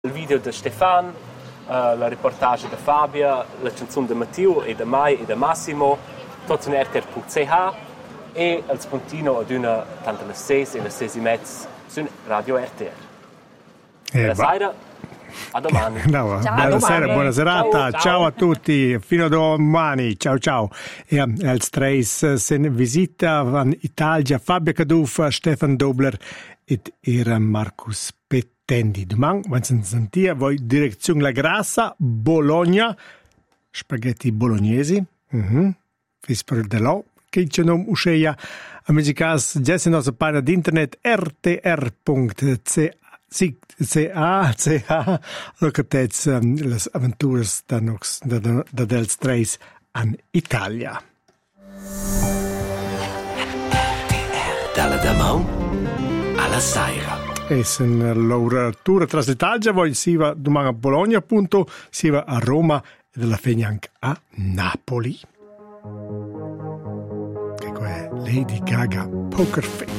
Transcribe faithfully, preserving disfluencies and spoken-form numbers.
Il video di Stefan, uh, la reportage di Fabia, la canzone di Matteo e di Mai e di Massimo, tutto in R T R punto C H e il spuntino ad una tanto alle sei e alle sei e mezza su Radio R T R. Eh, Buonasera, a domani. No, buonasera, buona serata, ciao, ciao. ciao a tutti, fino a domani, ciao ciao. E als treis sen visita van Italia Fabio Cadufa, Stefan Dobler ed era Marcus Pettendi. Domani, quando si sentia, voi direzione La Grassa, Bologna, spaghetti bolognesi, mm-hmm. Fisper delò, che c'è nome uscea, a musicas, già se nostra pagina di internet R T R punto C A, C A, lo che tez um, le avventure da, da, da, da dels treis in Italia. Dalla Damau alla Saira. E se l'ora tour tras l'Italia voi si va domani a Bologna, appunto, si va a Roma e della fine anche a Napoli. Ecco è Lady Gaga, Poker Face.